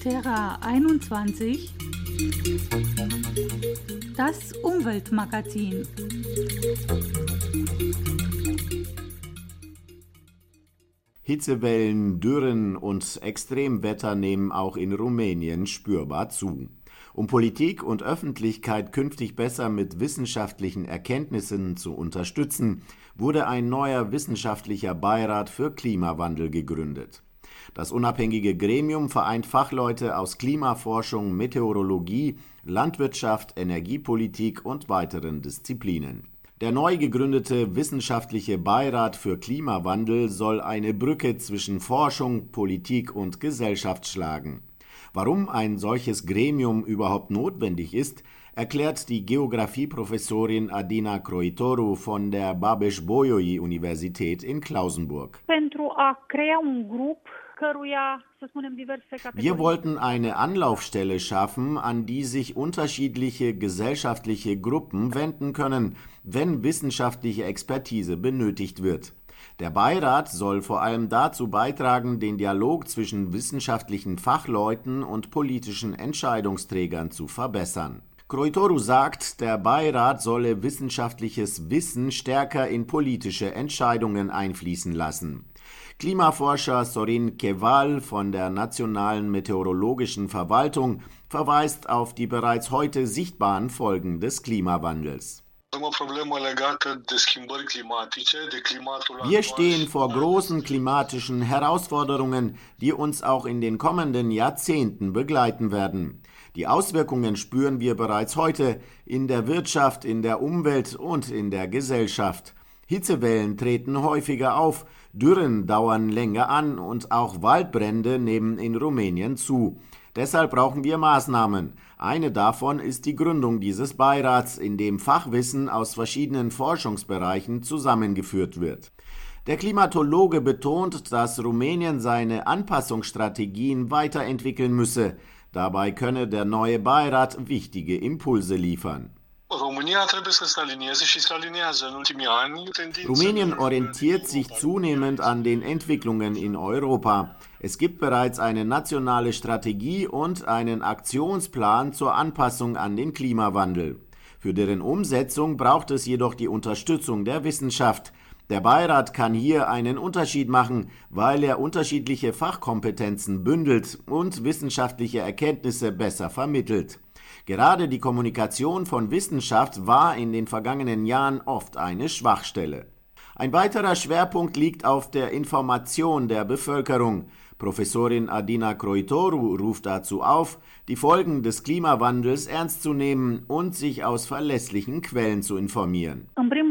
Terra 21, das Umweltmagazin. Hitzewellen, Dürren und Extremwetter nehmen auch in Rumänien spürbar zu. Um Politik und Öffentlichkeit künftig besser mit wissenschaftlichen Erkenntnissen zu unterstützen, wurde ein neuer wissenschaftlicher Beirat für Klimawandel gegründet. Das unabhängige Gremium vereint Fachleute aus Klimaforschung, Meteorologie, Landwirtschaft, Energiepolitik und weiteren Disziplinen. Der neu gegründete wissenschaftliche Beirat für Klimawandel soll eine Brücke zwischen Forschung, Politik und Gesellschaft schlagen. Warum ein solches Gremium überhaupt notwendig ist, erklärt die Geografieprofessorin Adina Croitoru von der Babeș-Bolyai-Universität in Klausenburg. Wir wollten eine Anlaufstelle schaffen, an die sich unterschiedliche gesellschaftliche Gruppen wenden können, wenn wissenschaftliche Expertise benötigt wird. Der Beirat soll vor allem dazu beitragen, den Dialog zwischen wissenschaftlichen Fachleuten und politischen Entscheidungsträgern zu verbessern. Croitoru sagt, der Beirat solle wissenschaftliches Wissen stärker in politische Entscheidungen einfließen lassen. Klimaforscher Sorin Keval von der Nationalen Meteorologischen Verwaltung verweist auf die bereits heute sichtbaren Folgen des Klimawandels. Wir stehen vor großen klimatischen Herausforderungen, die uns auch in den kommenden Jahrzehnten begleiten werden. Die Auswirkungen spüren wir bereits heute in der Wirtschaft, in der Umwelt und in der Gesellschaft. Hitzewellen treten häufiger auf, Dürren dauern länger an und auch Waldbrände nehmen in Rumänien zu. Deshalb brauchen wir Maßnahmen. Eine davon ist die Gründung dieses Beirats, in dem Fachwissen aus verschiedenen Forschungsbereichen zusammengeführt wird. Der Klimatologe betont, dass Rumänien seine Anpassungsstrategien weiterentwickeln müsse. Dabei könne der neue Beirat wichtige Impulse liefern. Rumänien orientiert sich zunehmend an den Entwicklungen in Europa. Es gibt bereits eine nationale Strategie und einen Aktionsplan zur Anpassung an den Klimawandel. Für deren Umsetzung braucht es jedoch die Unterstützung der Wissenschaft. Der Beirat kann hier einen Unterschied machen, weil er unterschiedliche Fachkompetenzen bündelt und wissenschaftliche Erkenntnisse besser vermittelt. Gerade die Kommunikation von Wissenschaft war in den vergangenen Jahren oft eine Schwachstelle. Ein weiterer Schwerpunkt liegt auf der Information der Bevölkerung. Professorin Adina Croitoru ruft dazu auf, die Folgen des Klimawandels ernst zu nehmen und sich aus verlässlichen Quellen zu informieren.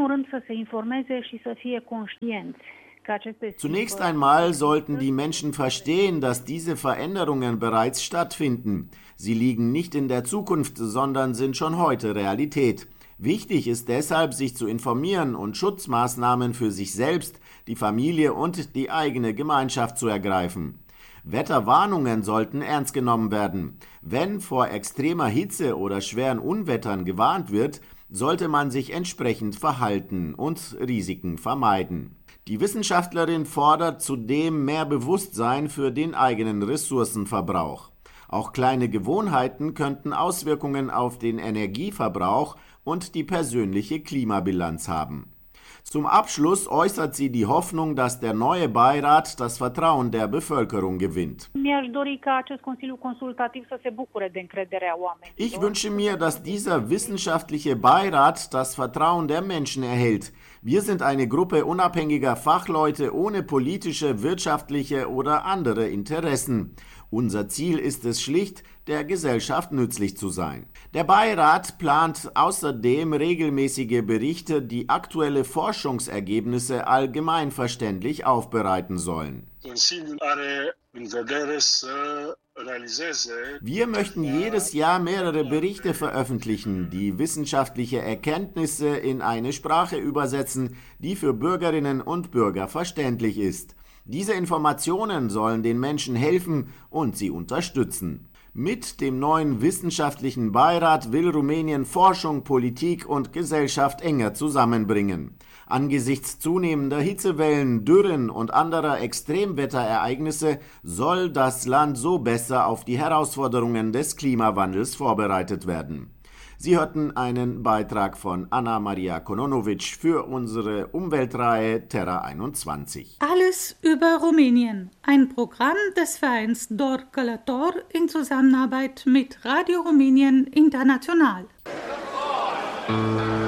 Zunächst einmal sollten die Menschen verstehen, dass diese Veränderungen bereits stattfinden. Sie liegen nicht in der Zukunft, sondern sind schon heute Realität. Wichtig ist deshalb, sich zu informieren und Schutzmaßnahmen für sich selbst, die Familie und die eigene Gemeinschaft zu ergreifen. Wetterwarnungen sollten ernst genommen werden. Wenn vor extremer Hitze oder schweren Unwettern gewarnt wird, sollte man sich entsprechend verhalten und Risiken vermeiden. Die Wissenschaftlerin fordert zudem mehr Bewusstsein für den eigenen Ressourcenverbrauch. Auch kleine Gewohnheiten könnten Auswirkungen auf den Energieverbrauch und die persönliche Klimabilanz haben. Zum Abschluss äußert sie die Hoffnung, dass der neue Beirat das Vertrauen der Bevölkerung gewinnt. Ich wünsche mir, dass dieser wissenschaftliche Beirat das Vertrauen der Menschen erhält. Wir sind eine Gruppe unabhängiger Fachleute ohne politische, wirtschaftliche oder andere Interessen. Unser Ziel ist es schlicht, der Gesellschaft nützlich zu sein. Der Beirat plant außerdem regelmäßige Berichte, die aktuelle Forschungsergebnisse allgemeinverständlich aufbereiten sollen. Wir möchten jedes Jahr mehrere Berichte veröffentlichen, die wissenschaftliche Erkenntnisse in eine Sprache übersetzen, die für Bürgerinnen und Bürger verständlich ist. Diese Informationen sollen den Menschen helfen und sie unterstützen. Mit dem neuen wissenschaftlichen Beirat will Rumänien Forschung, Politik und Gesellschaft enger zusammenbringen. Angesichts zunehmender Hitzewellen, Dürren und anderer Extremwetterereignisse soll das Land so besser auf die Herausforderungen des Klimawandels vorbereitet werden. Sie hörten einen Beitrag von Anna-Maria Kononovic für unsere Umweltreihe Terra 21. Alles über Rumänien, ein Programm des Vereins Dor Călător in Zusammenarbeit mit Radio Rumänien International.